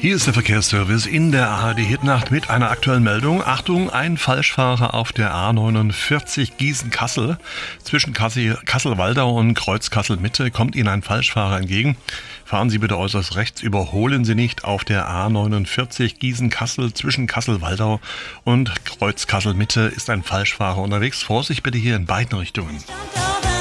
Hier ist der Verkehrsservice in der ARD Hitnacht mit einer aktuellen Meldung. Achtung, ein Falschfahrer auf der A49 Gießen-Kassel. Zwischen Kassel-Waldau und Kreuz Kassel-Mitte kommt Ihnen ein Falschfahrer entgegen. Fahren Sie bitte äußerst rechts, überholen Sie nicht auf der A49 Gießen-Kassel. Zwischen Kassel-Waldau und Kreuz Kassel-Mitte ist ein Falschfahrer unterwegs. Vorsicht bitte hier in beiden Richtungen.